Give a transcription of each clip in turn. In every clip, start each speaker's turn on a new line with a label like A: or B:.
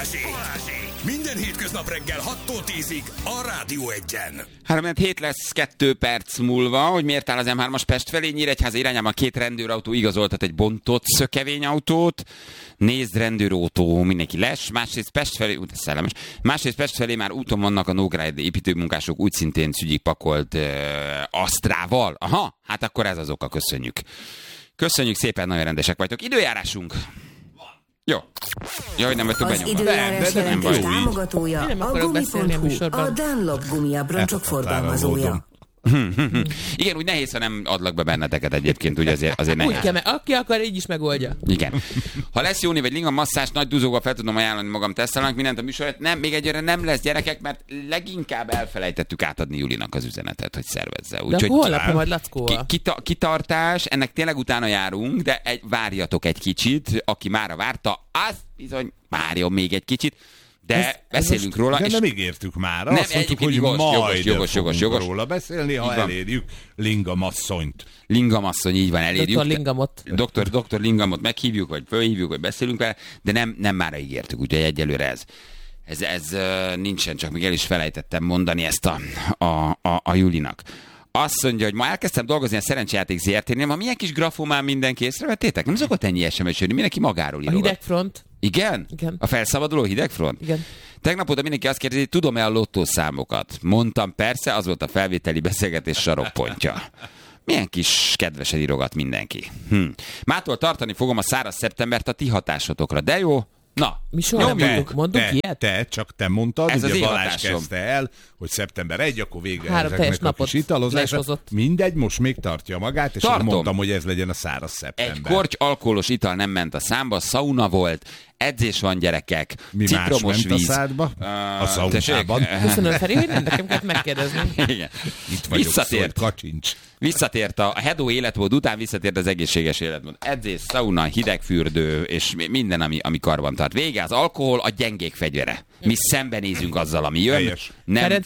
A: Minden hétköznap reggel 6-tól 10-ig a Rádió Egyen.
B: 3-7 lesz 2 perc múlva, hogy miért áll az M3-as Pest felé. Nyíregyháza irányában 2 rendőrautó igazoltat egy bontott szökevényautót. Nézd, rendőrautó, mindenki les. Másrészt Pest felé, szellemes. Másrészt Pest felé már úton vannak a Nógrádi építőmunkások, úgy szintén szügyig pakolt Asztrával. Aha, hát akkor ez az oka, köszönjük. Köszönjük szépen, nagyon rendesek vagytok. Időjárásunk. Jó. Jaj, nem vettük benyomva.
C: Az időjárás jelentés támogatója a Gumi.hu, a Dunlop gumiabroncsok forgalmazója.
B: Igen, úgy nehéz, ha nem adlak be benneteket egyébként, úgy azért nehéz.
D: Úgy kell, mert aki akar, így is megoldja.
B: Igen. Ha lesz Jóni vagy Linga masszás, nagy duzóval fel tudom ajánlani magam, tesztelnek mindent a műsorát. Nem, még egyre nem lesz gyerekek, mert leginkább elfelejtettük átadni Julinak az üzenetet, hogy szervezze.
D: De akkor holnapja majd Lackóval.
B: Kitartás, ennek tényleg utána járunk, de várjatok egy kicsit, aki mára várta, az bizony várjon még egy kicsit. De beszélünk róla.
E: De
B: és
E: nem ígértük már.
B: Nem,
E: azt mondtuk, hogy
B: jogos.
E: róla beszélni, ha elérjük Linga masszonyt.
B: Linga masszony, így van, elérjük.
D: Dr. Lingamot.
B: Dr. Lingamot meghívjuk, vagy fölhívjuk, vagy beszélünk vele, de nem mára ígértük, úgyhogy egyelőre ez nincsen, csak még el is felejtettem mondani ezt a Julinak. Azt mondja, hogy ma elkezdtem dolgozni a Szerencsejáték ZRT-nél, ma milyen kis grafomán mindenki észrevettétek? Nem szokott ennyi SMS jönni, mindenki magáról írogat.
D: A hidegfront.
B: Igen?
D: Igen.
B: A felszabaduló hidegfront?
D: Igen.
B: Tegnap óta mindenki azt kérdezi, tudom-e a lottószámokat? Mondtam, persze, az volt a felvételi beszélgetés sarokpontja. Milyen kis kedvesen írogat mindenki. Mától tartani fogom a száraz szeptembert a ti hatásotokra, de jó? Na,
D: mi soha nem mondunk ilyet?
E: Csak te mondtad,
B: ez
E: ugye
B: az
E: Balázs kezdte el, hogy szeptember 1, akkor vége
D: 3
E: ezeknek a kis italozásra. Mindegy, most még tartja magát, és mondtam, hogy ez legyen a száraz szeptember.
B: Egy korty alkoholos ital nem ment a számba, szauna volt, edzés van, gyerekek,
E: mi
B: citromos
E: más ment
B: víz.
E: A szádba? A szaunában.
D: Köszönöm, Feri, hogy nem nekem kellett megkérdezni.
B: Igen.
E: Itt vagyok,
B: Visszatért.
E: Kacsincs.
B: Visszatért a hedó életmód után, visszatért az egészséges életmód. Edzés, szauna, hidegfürdő, és minden, ami karban tart. Vége az alkohol, a gyengék fegyvere. Mi szembenézünk azzal, ami jön.
E: Helyes.
D: Nem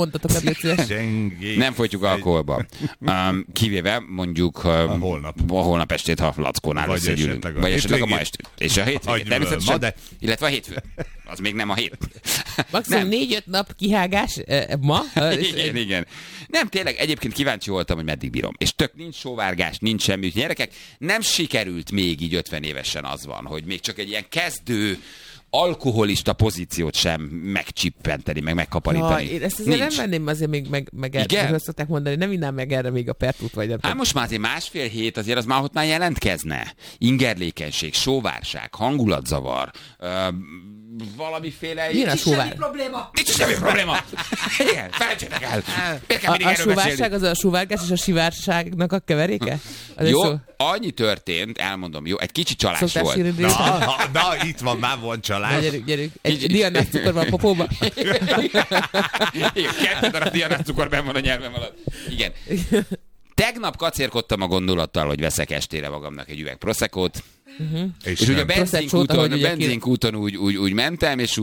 B: folytjuk alkoholba. Kivéve mondjuk holnap estét, ha Lackónál összegyűlünk. Vagy esetleg a ma estét. És a hétvégét. Természetesen. Illetve a hétfő. Az még nem a hét.
D: Maximum 4-5 nap kihágás ma.
B: Igen. Nem, tényleg egyébként kíváncsi voltam, hogy meddig bírom. És nincs sóvárgás, nincs semmi. Gyerekek, nem sikerült még így 50 évesen az van, hogy még csak egy ilyen kezdő alkoholista pozíciót sem megcsippenteni, meg megkaparítani.
D: Én ezt azért nem venném azért még meg erre, hogy szokták mondani, nem innám meg erre még a pertút vagy nem.
B: Hát most már azért 1,5 hét, azért az már ott már jelentkezne. Ingerlékenység, sóvárság, hangulatzavar, valamiféle...
D: Milyen a sóvár?
B: Nincs semmi probléma! Igen, felejtsétek el!
D: A sóvárság az a sóvárgás és a sivárságnak a keveréke?
B: Jó, annyi történt, elmondom, jó, egy kicsi csalás volt.
E: Na, itt van, már van csalás.
D: Gyerünk. Egy dianás cukor van a popóba.
B: Igen, 2 darab dianás cukor benn van a nyelvem alatt. Igen. Tegnap kacérkodtam a gondolattal, hogy veszek estére magamnak egy üveg Proseccót. És ugye a benzinkúton úgy mentem, és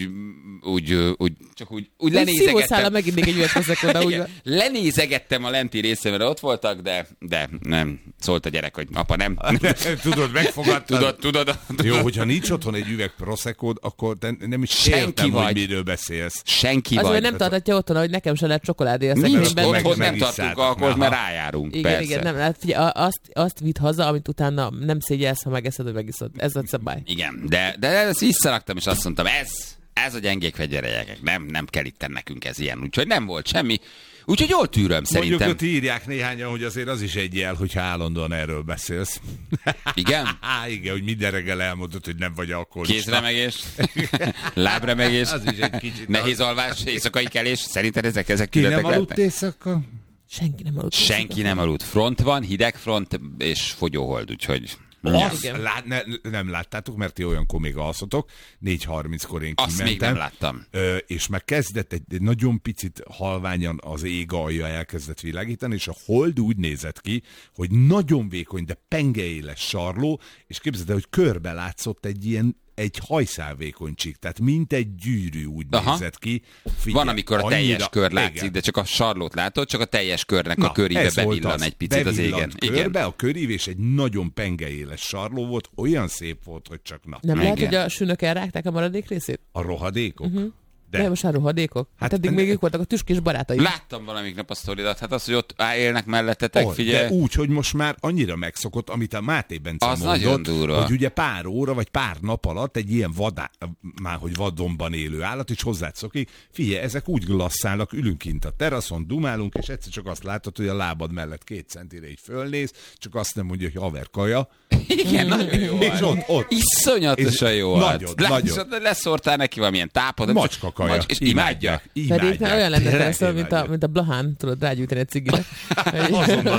B: úgy lenézegettem.
D: Szívószállal megint még egy üveg Proseccót.
B: Lenézegettem a lenti részemre, ott voltak, de nem. Szólt a gyerek, hogy apa nem.
E: Tudod, megfogadtad.
B: Tudod.
E: Jó, hogyha nincs otthon egy üveg Proseccód, akkor nem is értem, hogy miről beszélsz.
B: Senki
D: az,
B: vagy.
D: hogy nem tartatja otthon, hogy nekem se lehet csokoládé.
B: Nincs, otthon nem tartunk alkoholt, mert rájárunk.
D: Igen, nem lehet. Figyelj, azt vidd haza, amit utána nem szégyelsz, ha megeszed, hogy megiszod. Ez a szabály.
B: Igen, de ezt visszaraktam, és azt mondtam, ez a gyengék fegyverek. Nem kell itten nekünk ez ilyen. Úgyhogy nem volt semmi. Úgyhogy jól tűröm szerintem.
E: Mondjuk ott írják néhányan, hogy azért az is egy jel, hogyha állandóan erről beszélsz.
B: Igen?
E: Igen, hogy minden reggel elmondod, hogy nem vagy alkoholista.
B: Kézremegés, lábremegés,
E: az is egy kicsit
B: nehéz alvás, éjszakai kelés. Szerinted ezek
E: Ki nem aludt éjszaka?
D: Senki
B: nem aludt. Front van, hidegfront és fogyóhold, úgyhogy...
E: Nem láttátok, mert ti olyankor még alszotok. 4:30-kor én kimentem.
B: Azt még nem láttam.
E: És meg kezdett egy nagyon picit halványan az ég alja elkezdett világítani, és a hold úgy nézett ki, hogy nagyon vékony, de pengeéles sarló, és képzeld el, hogy körbe látszott egy ilyen egy hajszálvékony csík, tehát mint egy gyűrű úgy nézett ki.
B: Figyelj, van, amikor a teljes kör látszik, de csak a sarlót látod, csak a teljes körnek a köríve bevillan egy picit az égen.
E: Körbe a körív, és egy nagyon pengeéles sarló volt, olyan szép volt, hogy csak na.
D: Nem lehet, hogy a sünök elrágták a maradék részét?
E: A rohadékok?
D: De most a rohadékok? Hát eddig még ők voltak a tüskés barátai.
B: Láttam valamelyik nap a sztoridat, hát az, hogy ott élnek mellettetek, figyelj.
E: De úgy, hogy most már annyira megszokott, amit a Máté Bence mondott, hogy ugye pár óra, vagy pár nap alatt egy ilyen vadonban élő állat, és hozzád szokik. Figyelj, ezek úgy glasszálnak, ülünk kint a teraszon, dumálunk, és egyszer csak azt látod, hogy a lábad mellett 2 centire így fölnéz, csak azt nem mondja, hogy haver kaja.
B: Igen, nagyon jó.
E: És ott.
B: Iszonyatosan jó.
E: Nagyon.
B: Leszórtál neki valamilyen tápot.
E: Macska kaja.
B: És imádják.
D: Pedig olyan lenne persze, mint a Blahán, tudod, rágyújtani egy cigire.
E: Azonnal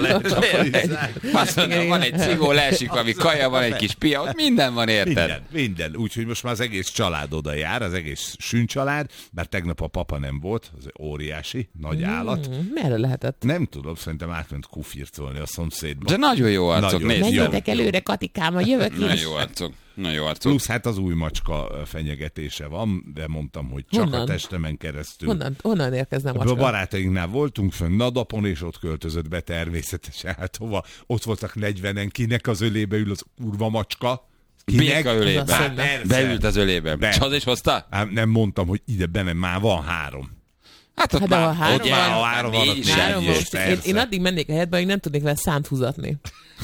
E: lehet.
B: Van egy cigó, leesik valami kaja, van egy kis pia, ott minden van, érted?
E: Minden. Úgyhogy most már az egész család oda jár, az egész sűncsalád, bár tegnap a papa nem volt, az óriási, nagy állat.
D: Merre lehetett?
E: Nem tudom, szerintem átment kufircolni a szomszédba.
B: De nagyon jó arcok, nézd.
D: Menjetek előre, Katikám, jövök is.
B: Nagyon jó arcok.
E: Plusz hát az új macska fenyegetése van, de mondtam, hogy csak a testemen keresztül.
D: Honnan érkezne a macska?
E: A barátainknál voltunk fönn Nadapon, és ott költözött be természetesen. Hát hova? Ott voltak 40-en, kinek az ölébe ül az kurva macska?
B: Kinek a ölébe? Beült az ölébe. És az is hozta?
E: Nem mondtam, hogy ide benne már van 3.
B: Hát ott
D: már,
E: három van.
D: Én addig mennék a helyetbe, hogy nem tudnék vele szánt húzatni.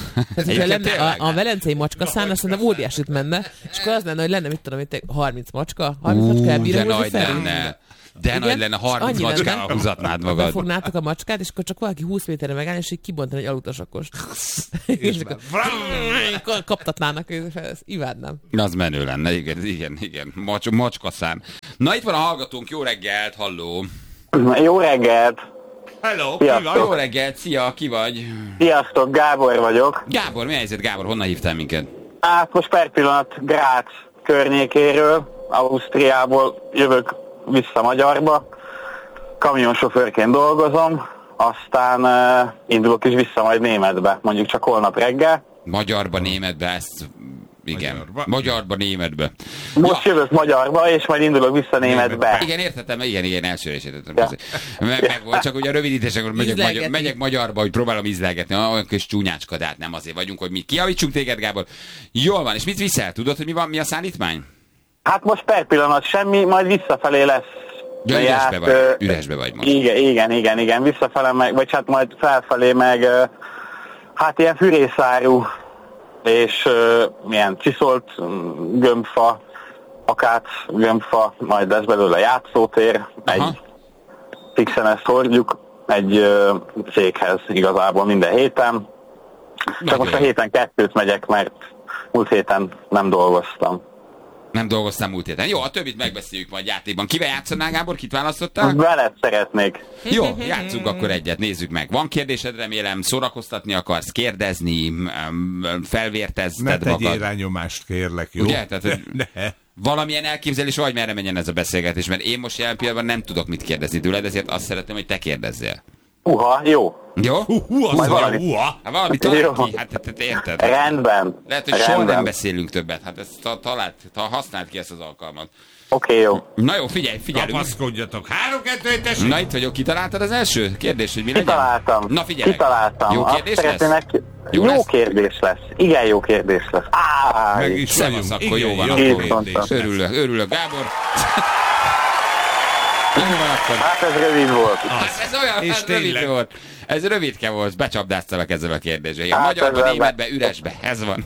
D: A velencei macska szán, azt mondom, óriásit menne, és akkor az lenne, hogy lenne, mit tudom, itt 30 macska, 30 macska elbírja,
B: de nagy lenne, 30 macskával húzatnád magad.
D: Befognátok a macskát, és akkor csak valaki 20 méterre megállni, és így kibontani egy alutasakost. És akkor kaptatnának, ezt imádnám.
B: Az menő lenne, igen. Macskaszám. Na itt van a hallgatónk, jó reggelt, halló.
F: Jó reggelt.
E: Hello,
B: jó reggelt, szia, ki vagy?
F: Sziasztok, Gábor vagyok.
B: Gábor, mi helyzet, Gábor, honnan hívtál minket?
F: Hát most per pillanat Grác környékéről, Ausztriából jövök vissza Magyarba. Kamionsofőrként dolgozom, aztán indulok is vissza majd németbe, mondjuk csak holnap reggel.
B: Magyarba, németbe, ezt... Igen, magyarba, németbe.
F: Most jövök magyarba, és majd indulok vissza németbe.
B: Igen, értettem, igen, elsőre is értettem. Ja. Meg volt, csak ugye a rövidítésekor megyek magyarba, hogy próbálom ízlelgetni, olyan kis csúnyácska, de hát nem azért vagyunk, hogy mi kiavítsunk téged, Gábor. Jól van, és mit viszel? Tudod, hogy mi a szállítmány?
F: Hát most per pillanat semmi, majd visszafele lesz.
B: Ja, üresbe vagy most.
F: Igen, visszafele meg, vagy hát majd felfelé meg, hát ilyen fűrészáru, és milyen csiszolt gömbfa, akác gömbfa, majd lesz belőle játszótér, egy fixen ezt hordjuk, egy céghez igazából minden héten. Csak most a héten 2-t megyek, mert múlt héten nem dolgoztam.
B: Nem dolgoztam múlt héten. Jó, a többit megbeszéljük majd játékban. Kivel játszanál, Gábor? Kit választottál?
F: Veled szeretnék.
B: Jó, játsszunk akkor egyet, nézzük meg. Van kérdésed, remélem, szórakoztatni akarsz, kérdezni, felvértezted magad.
E: Ne tegyél rányomást, kérlek, jó?
B: Ugye? Tehát, valamilyen elképzelés vagy, merre menjen ez a beszélgetés, mert én most jelen pillanatban nem tudok mit kérdezni tőled, ezért azt szeretném, hogy te kérdezzél.
F: Jó.
B: Jó? Hát valami talán ki, hát érted.
F: Rendben.
B: Lehet, hogy soha nem beszélünk többet, hát ezt használd ki ezt az alkalmat.
F: Oké, jó.
B: Na jó, figyelünk.
E: Kapaszkodjatok. 3-2-1, tessék!
B: Na itt vagyok, kitaláltad az első kérdés, hogy mi legyen?
F: Kitaláltam.
B: Na figyelj.
F: Jó
B: kérdés lesz?
F: Jó kérdés lesz. Igen, jó kérdés lesz.
E: Meg is
B: szevasz, akkor jó van. Örülök, Gábor.
F: Hát ez rövid volt.
B: Ez olyan rövid volt. Ez rövidke volt, becsapdáztalak ezzel a kérdéssel. A magyarban, németbe, üresbe. Ez van.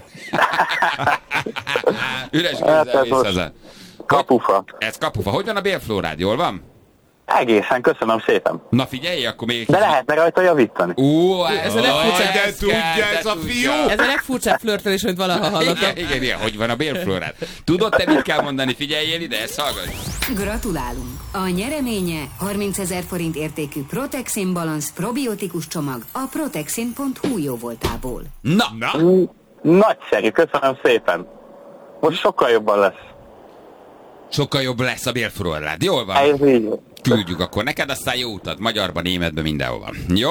B: Üres gőzzel mész haza.
F: Kapufa.
B: Ez kapufa. Hogy van a bélflórád? Jól van?
F: Egészen, köszönöm szépen.
B: Na figyelj, akkor még...
F: De lehetne rajta javítani.
D: Ez a legfurcsább.
E: De tudja ez a fiú!
D: Ez a legfurcsább flörtölés, amit valaha hallottam.
B: Igen, hogy van a bélflórád. Tudod te mit kell mondani? Figyeljél ide, ezt hallgass.
C: Gratulálunk! A nyereménye 30 000 forint értékű Protexin Balance probiotikus csomag a protexin.hu jóvoltából.
B: Na!
F: Nagyszerű, köszönöm szépen. Most sokkal jobban lesz.
B: Sokkal jobb lesz a bélflórád. Jól van.
F: Ez így.
B: Küldjük akkor neked, aztán jó utat. Magyarban, németben, mindenhova. Jó?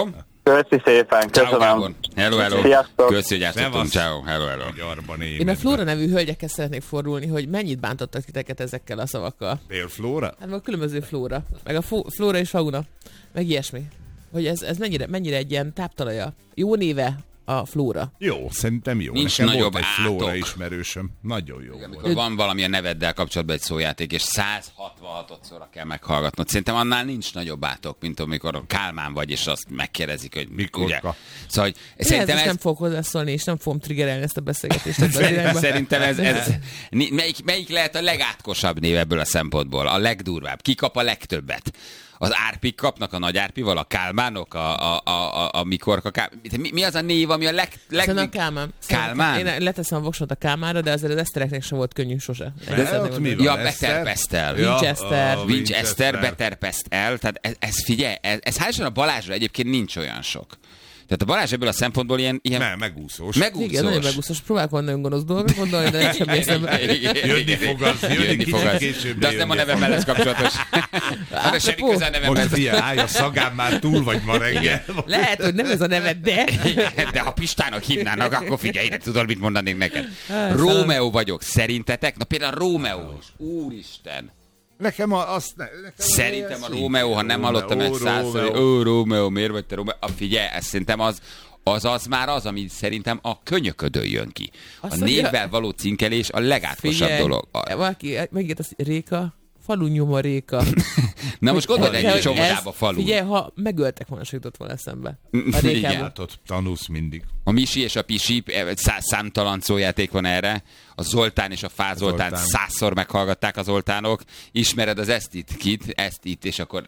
F: Köszi szépen, köszönöm.
B: Hello.
F: Sziasztok.
B: Köszi, hogy játszottunk. Ciao. Hello.
D: Én a Flóra nevű hölgyekkel szeretnék fordulni, hogy mennyit bántottak titeket ezekkel a szavakkal.
E: Például Flóra?
D: Hát meg a különböző Flóra. Meg a Flóra és Fauna. Meg ilyesmi. Hogy ez mennyire egy ilyen táptalaja. Jó néve a Flóra.
E: Jó, szerintem jó.
B: Nincs
E: nekem
B: nagyobb
E: volt egy Flóra
B: átok.
E: ismerősöm. Nagyon jó
B: Amikor
E: volt.
B: van valamilyen neveddel kapcsolatban egy szójáték, és 166-szorra kell meghallgatnod. Szerintem annál nincs nagyobb átok, mint amikor Kálmán vagy, és azt megkérdezik, hogy
E: Mikorka.
B: Ugye? Szóval, hogy szerintem
D: nem fogok hozzászólni, és nem fogom triggerelni ezt a beszélgetést.
B: Szerintem melyik lehet a legátkosabb név ebből a szempontból? A legdurvább? Ki kap a legtöbbet? Az árpik kapnak a nagy árpival, a Kálmánok, a Mikorka. Mi az a név, ami a
D: Szerintem Kálmán.
B: Kálmán?
D: Én leteszem a voksot a Kálmánra, de azért az Esztereknek sem volt könnyű sose.
B: Beterpesztel. Winchester, Beterpesztel. Tehát ez figyelj, ez hálásan a Balázsra egyébként nincs olyan sok. Tehát a Balázs ebből a szempontból ilyen...
E: Megúszós.
D: Igen, nagyon megúszós. Próbálok nagyon gonosz dolgot gondolni, de nem sem eszembe.
E: Jönni fog később.
B: De az nem a nevemmel lesz kapcsolatos. Hát semmi közel nevemmel.
E: Most figyelj, állj, a szagán már túl vagy ma reggel.
D: Lehet, hogy nem ez a neved, de...
B: De ha Pistának hívnának, akkor figyelj, nem tudod, mit mondanék neked. Rómeó vagyok. Szerintetek? Na például Rómeó is. Úristen.
E: Nekem
B: Szerintem a Rómeó, ha nem hallottam ezt 100-szor, Rómeó, miért vagy te Rómeó? Figyelj, ez szerintem az már az, ami szerintem a könyöködön jön ki. A névvel való cinkelés a legátkosabb dolog.
D: Valaki megírt azt, Réka, falu nyoma Réka.
B: Na most gondold egy csomodába falu.
D: Figyelj, ha megöltek volna, se jutott volna eszembe. A Rékában.
E: Tanulsz mindig.
B: A Misi és a Pisi, számtalan szójáték van erre. A Zoltán és a Fázoltán 100-szor meghallgatták az Zoltánok. Ismered az Ezt-itt, és akkor...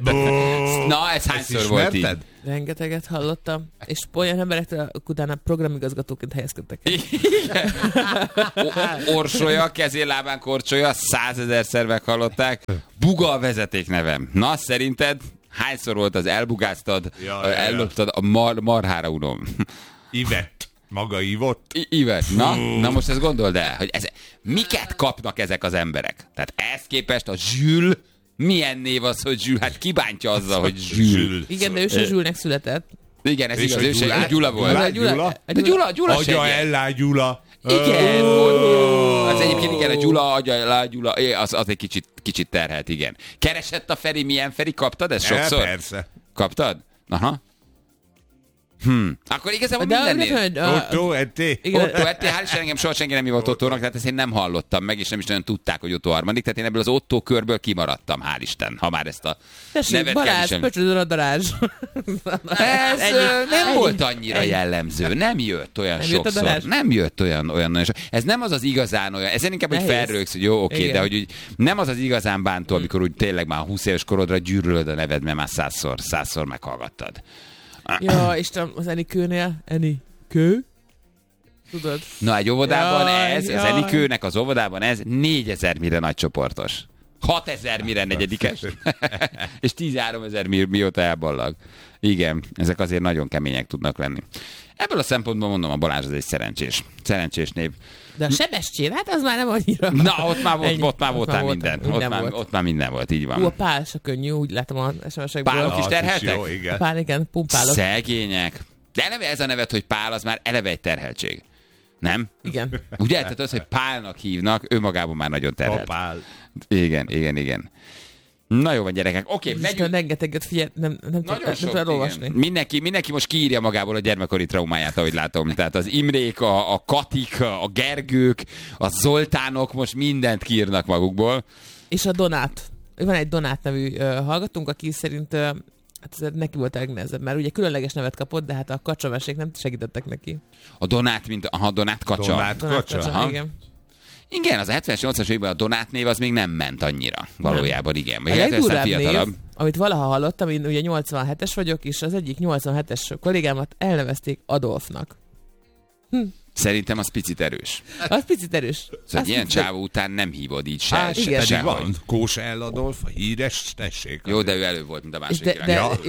B: Na, ez hányszor volt így?
D: Rengeteget hallottam, és olyan emberektől utána programigazgatóként helyezkedtek el.
B: Orsolya, kezén-lábán korcsolya, 100 000-szer meghallották. Buga a vezetéknevem. Na, szerinted hányszor volt az elbugáztad, elloptad, a marhára unom?
E: Ivett. Maga ívott?
B: Ivett. Na most ezt gondold el, hogy miket kapnak ezek az emberek? Tehát ehhez képest a Jules, milyen név az, hogy Jules? Hát kibántja azzal, hogy Jules.
D: Igen, de ő se Jules-nek született.
B: Igen, ez igaz, ő se Gyula volt. Gyula
E: Agya ellá Gyula.
B: Igen, az egyébként igen, a Gyula, agya, Gyula, az egy kicsit terhelt, igen. Keresett a Feri, milyen Feri? Kaptad ezt sokszor?
E: Persze.
B: Kaptad? Aha. Akkor igazából mindennél.
E: Otto Etté.
B: Otto Etté, hál' Isten, engem soha senki nem hívott Ottónak, tehát ezt én nem hallottam meg, és nem is nagyon tudták, hogy Otto harmadik, tehát én ebből az Otto körből kimaradtam, hál' Isten, ha már ezt a nevet
D: Balázs, pöcsödön a darázs.
B: Ez nem volt annyira jellemző, nem jött olyan sokszor. Nem jött olyan sok. Ez nem az igazán olyan, ezen inkább, hogy felrögsz, hogy jó, oké, de hogy úgy nem az igazán bántó, amikor úgy tényleg már 20 éves korodra gyűrölöd a neved, mert már 100-szor meghallgattad.
D: Ja, Isten, az Enikőnél, Enikő? Tudod?
B: Na, egy óvodában az Enikőnek az óvodában ez 4000 mire nagy csoportos. 6000 mire negyedikes. És 13 000 mióta elballag. Igen, ezek azért nagyon kemények tudnak lenni. Ebből a szempontból mondom, a Balázs az egy szerencsés név.
D: De a Sebestyén, hát az már nem annyira.
B: Na, ott már voltál minden. Ott már minden volt, így van.
D: A Pál se könnyű, úgy látom a SMS-ekből.
B: Pálok is terheltek?
E: Jó, igen.
D: Pál, igen, pumpálok.
B: Szegények. De eleve ez a nevet, hogy Pál, az már eleve egy terheltség. Nem?
D: Igen.
B: Ugye? Tehát az, hogy Pálnak hívnak, ő magában már nagyon terhelt.
E: Pál.
B: Igen. Na jó van, gyerekek. Oké, megyünk.
D: Rengeteget, figyelj, nem tudom olvasni.
B: Mindenki most kiírja magából a gyermekkori traumáját, ahogy látom. Tehát az Imrék, a Katik, a Gergők, a Zoltánok most mindent kiírnak magukból.
D: És a Donát. Van egy Donát nevű hallgatónk, aki szerint hát neki volt a legnehezebb, mert ugye különleges nevet kapott, de hát a kacsamesék nem segítettek neki.
B: A Donát, Donát Kacsa.
E: Donát Kacsa.
D: Igen.
B: Igen, az 70-es, 80-as években a Donát név az még nem ment annyira. Valójában igen.
D: A legdurvább név, amit valaha hallottam, én ugye 87-es vagyok, és az egyik 87-es kollégámat elnevezték Adolfnak.
B: Szerintem az picit erős.
D: Az picit erős.
B: Szóval ilyen csávó után nem hívod így se.
E: Pedig van. Kósa Adolf, a híres, tessék.
B: Jó, de ő előbb volt, mint a másik király.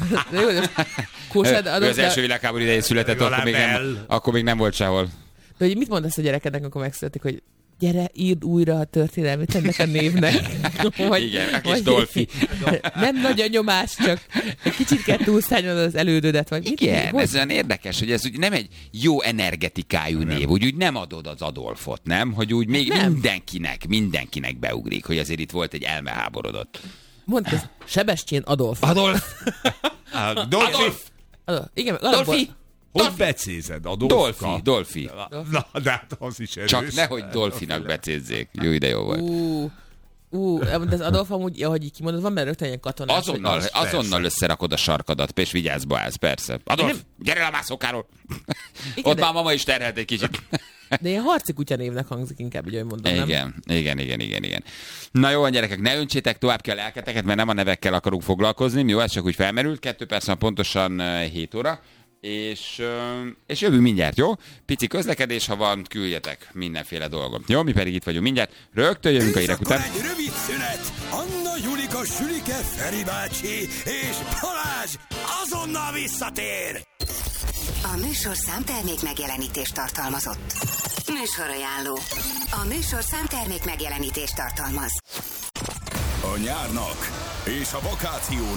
B: Ő az első világháború idején született, akkor még nem volt sehol.
D: De hogy mit mondasz a gyerekednek, amikor megszületik, hogy gyere, írd újra a történelmét ennek a névnek.
B: Igen, a kis Dolfi.
D: Nem nagy a nyomás, csak egy kicsit kell túlszányon az elődödet. Vagy
B: igen, ez olyan érdekes, hogy ez úgy nem egy jó energetikájú név, úgy nem adod az Adolfot, nem? Hogy úgy még nem. mindenkinek beugrik, hogy azért itt volt egy elmeháborodott.
D: Mondd ezt, Sebestyén Adolf.
B: Adolf!
D: Igen,
B: Dolfi!
E: Hogy becézed?
B: Dolfi.
E: Na, de hát az is erős.
B: Csak nehogy Dolfinak becézzék. Jó, de jó volt.
D: De az Adolf amúgy, ahogy így kimondod, van benne rögtön ilyen katonás.
B: Azonnal összerakod a sarkadat, és vigyázba állsz, persze. Adolf, gyere le a mászókáról! Ott már mama is terhelt egy kicsit.
D: De ilyen harci kutya névnek hangzik inkább, így, hogy mondom,
B: nem? Igen. Na jó, gyerekek, ne öntsétek tovább ki a lelketeket, mert nem a nevekkel akarunk foglalkozni. Jó, ez csak úgy felmerült. 2 perc van pontosan 7 óra. És jövünk mindjárt, jó? Pici közlekedés, ha van, küldjetek mindenféle dolgot. Jó, mi pedig itt vagyunk mindjárt. Rögtön jövünk a hírek után.
A: Egy rövid szünet. Anna, Julika, Sülike, Feri bácsi és Balázs azonnal visszatér.
C: A műsor számtermék megjelenítést tartalmazott. Műsorajánló. A műsor számtermék megjelenítést tartalmaz.
A: A nyárnak és a vakációnak